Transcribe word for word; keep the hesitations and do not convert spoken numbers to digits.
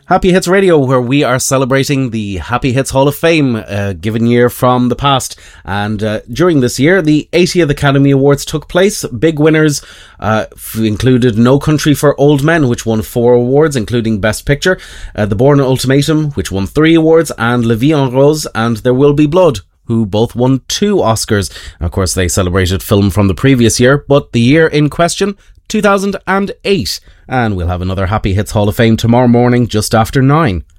Happy Hits Radio, where we are celebrating the Happy Hits Hall of Fame, a given year from the past. And uh, during this year, the eightieth Academy Awards took place. Big winners uh, included No Country for Old Men, which won four awards, including Best Picture, uh, The Bourne Ultimatum, which won three awards, and La Vie en Rose and There Will Be Blood, who both won two Oscars. Of course, they celebrated film from the previous year, but the year in question, two thousand eight. And we'll have another Happy Hits Hall of Fame tomorrow morning just after nine.